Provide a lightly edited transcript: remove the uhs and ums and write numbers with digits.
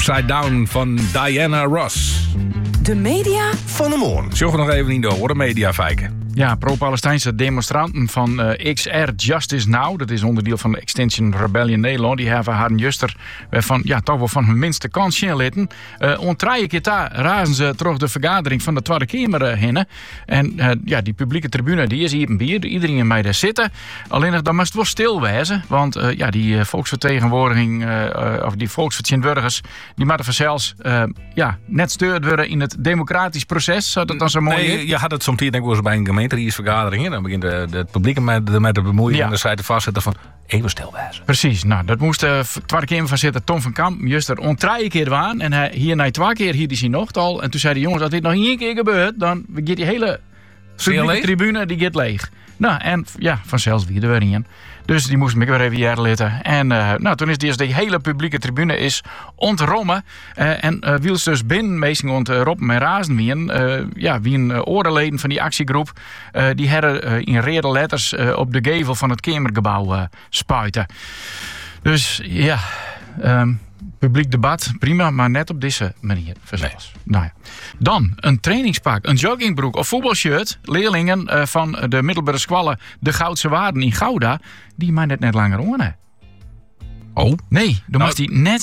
Upside Down van Diana Ross. De media Van de Moon. Zullen we nog even niet door, hoor, de media feiken. Ja, pro-Palestijnse demonstranten van XR Justice Now, dat is onderdeel van de Extinction Rebellion Nederland, die hebben haar juster toch wel van hun minste kans litten. Ontraaien keer daar razen ze terug de vergadering van de Tweede Kamer heen. En die publieke tribune die is hier een bier, iedereen mij daar zitten. Alleen dan moest het wel stil wezen, want die volksvertegenwoordiging of die volksvertegenwoordigers, die moeten vanzelfs net steurd worden in het democratisch proces, zodat dat dan zo mooi is. Je had het soms hier denk ik wel eens bij een gemeenteraadsvergadering. Dan begint het publiek met te bemoeien. Ja. En dan zei de voorzitter van even stilwijzen. Precies, nou dat moest de Tweede Kamervoorzitter Tom van Kamp juster ontraaien keer aan. En hij hierna 2 keer hier die zien nog al. En toen zei de jongens, als dit nog 1 keer gebeurt, dan gaat die hele publieke tribune die gaat leeg. Nou, en vanzelfs wie er weer in. Dus die moest ik weer even hier laten. En toen is die hele publieke tribune is ontrommen. En wiels dus binnen meestal ontroppen en razen wie een oordeleden van die actiegroep. Die hadden in rode letters op de gevel van het Kamergebouw spuiten. Dus publiek debat, prima, maar net op deze manier. Nee. Nou ja. Dan een trainingspak, een joggingbroek of voetbalshirt. Leerlingen van de middelbare school De Goudse Waarden in Gouda, die maar net langer wonen. Oh? Nee, dan moest hij net